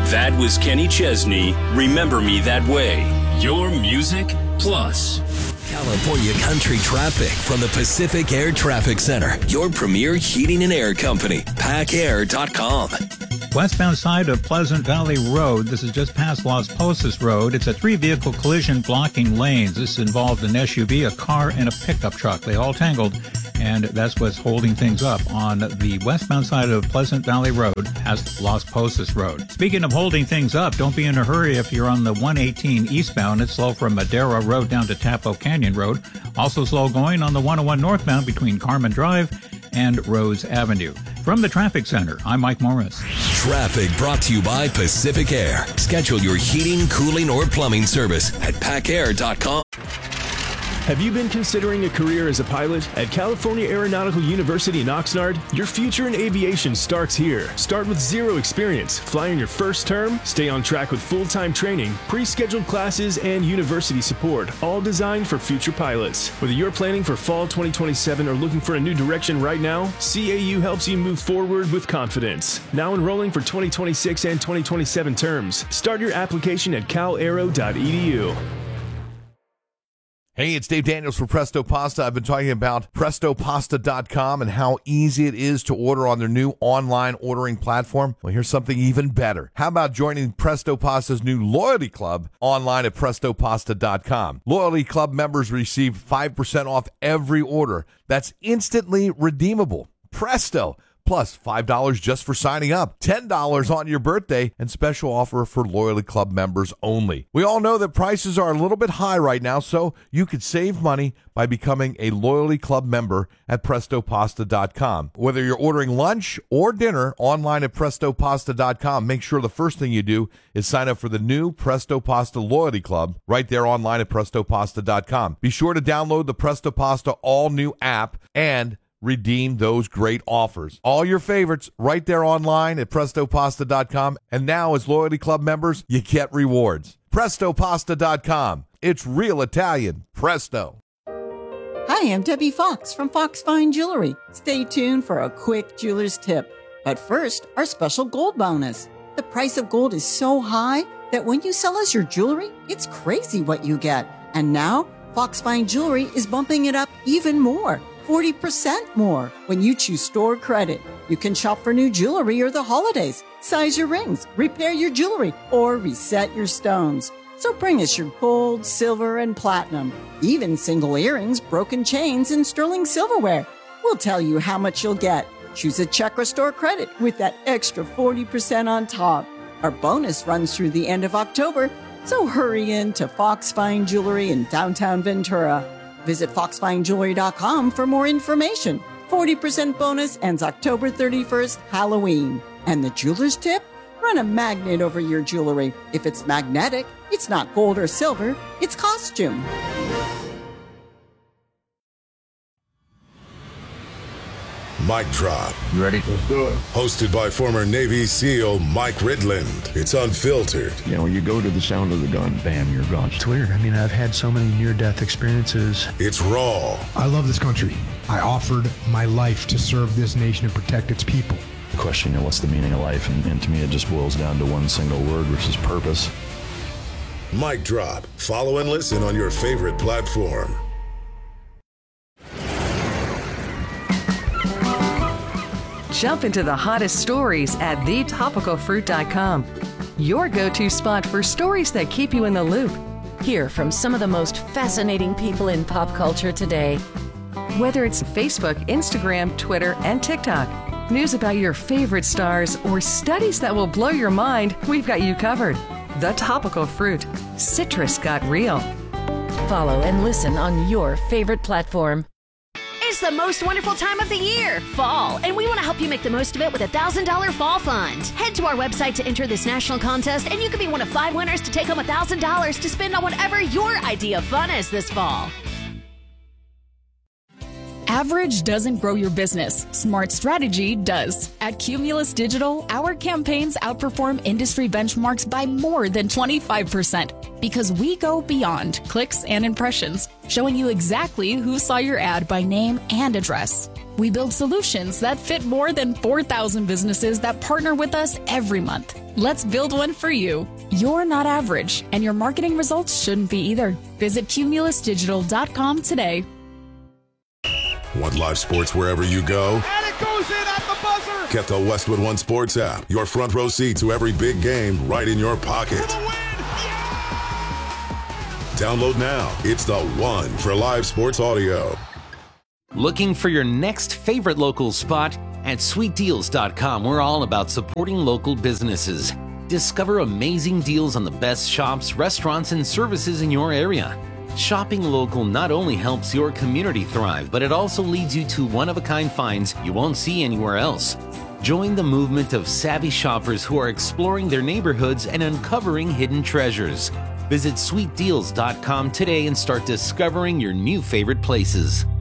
That was Kenny Chesney. Remember Me That Way. Your Music Plus. California Country Traffic from the Pacific Air Traffic Center. Your premier heating and air company. PackAir.com. Westbound side of Pleasant Valley Road. This is just past Las Posas Road. It's a 3-vehicle collision blocking lanes. This involved an SUV, a car, and a pickup truck. They all tangled, and that's what's holding things up on the westbound side of Pleasant Valley Road past Las Posas Road. Speaking of holding things up, don't be in a hurry if you're on the 118 eastbound. It's slow from Madera Road down to Tapo Canyon Road. Also slow going on the 101 northbound between Carmen Drive and Rose Avenue. From the Traffic Center, I'm Mike Morris. Traffic brought to you by Pacific Air. Schedule your heating, cooling, or plumbing service at PackAir.com. Have you been considering a career as a pilot? At California Aeronautical University in Oxnard, your future in aviation starts here. Start with zero experience, fly on your first term, stay on track with full-time training, pre-scheduled classes, and university support, all designed for future pilots. Whether you're planning for fall 2027 or looking for a new direction right now, CAU helps you move forward with confidence. Now enrolling for 2026 and 2027 terms. Start your application at calaero.edu. Hey, it's Dave Daniels for Presto Pasta. I've been talking about PrestoPasta.com and how easy it is to order on their new online ordering platform. Well, here's something even better. How about joining Presto Pasta's new loyalty club online at PrestoPasta.com? Loyalty club members receive 5% off every order. That's instantly redeemable. Presto! Plus $5 just for signing up, $10 on your birthday, and special offer for Loyalty Club members only. We all know that prices are a little bit high right now, so you could save money by becoming a Loyalty Club member at PrestoPasta.com. Whether you're ordering lunch or dinner online at PrestoPasta.com, make sure the first thing you do is sign up for the new Presto Pasta Loyalty Club right there online at PrestoPasta.com. Be sure to download the Presto Pasta all-new app and redeem those great offers. All your favorites right there online at PrestoPasta.com. And now as Loyalty Club members, you get rewards. PrestoPasta.com. It's real Italian. Presto. Hi, I'm Debbie Fox from Fox Fine Jewelry. Stay tuned for a quick jeweler's tip. But first, our special gold bonus. The price of gold is so high that when you sell us your jewelry, it's crazy what you get. And now, Fox Fine Jewelry is bumping it up even more. 40% more when you choose store credit. You can shop for new jewelry or the holidays, size your rings, repair your jewelry, or reset your stones. So bring us your gold, silver, and platinum, even single earrings, broken chains, and sterling silverware. We'll tell you how much you'll get. Choose a check or store credit with that extra 40% on top. Our bonus runs through the end of October, so hurry in to Fox Fine Jewelry in downtown Ventura. Visit foxfinejewelry.com for more information. 40% bonus ends October 31st, Halloween. And the jeweler's tip? Run a magnet over your jewelry. If it's magnetic, it's not gold or silver, it's costume. Mic Drop. You ready? Let's do it. Hosted by former Navy SEAL Mike Ridland. It's unfiltered. You know, when you go to the sound of the gun, bam, you're gone. It's weird. I mean, I've had so many near-death experiences. It's raw. I love this country. I offered my life to serve this nation and protect its people. The question, you know, what's the meaning of life? And to me, it just boils down to one single word, which is purpose. Mic Drop. Follow and listen on your favorite platform. Jump into the hottest stories at thetopicalfruit.com. Your go-to spot for stories that keep you in the loop. Hear from some of the most fascinating people in pop culture today. Whether it's Facebook, Instagram, Twitter, and TikTok, news about your favorite stars, or studies that will blow your mind, we've got you covered. The Topical Fruit. Citrus got real. Follow and listen on your favorite platform. It's the most wonderful time of the year, fall, and we want to help you make the most of it with a $1,000 fall fund. Head to our website to enter this national contest, and you could be one of 5 winners to take home $1,000 to spend on whatever your idea of fun is this fall. Average doesn't grow your business. Smart strategy does. At Cumulus Digital, our campaigns outperform industry benchmarks by more than 25% because we go beyond clicks and impressions, showing you exactly who saw your ad by name and address. We build solutions that fit more than 4,000 businesses that partner with us every month. Let's build one for you. You're not average, and your marketing results shouldn't be either. Visit cumulusdigital.com today. Want live sports wherever you go? And it goes in at the buzzer! Get the Westwood One Sports app. Your front row seat to every big game right in your pocket. Download now. It's the one for live sports audio. Looking for your next favorite local spot? At sweetdeals.com, we're all about supporting local businesses. Discover amazing deals on the best shops, restaurants, and services in your area. Shopping local not only helps your community thrive, but it also leads you to one-of-a-kind finds you won't see anywhere else. Join the movement of savvy shoppers who are exploring their neighborhoods and uncovering hidden treasures. Visit sweetdeals.com today and start discovering your new favorite places.